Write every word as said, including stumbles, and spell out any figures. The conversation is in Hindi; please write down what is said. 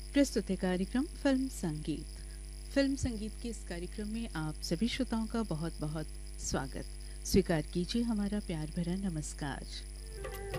प्रस्तुत है कार्यक्रम फिल्म संगीत। फिल्म संगीत के इस कार्यक्रम में आप सभी श्रोताओं का बहुत बहुत स्वागत। स्वीकार कीजिए हमारा प्यार भरा नमस्कार।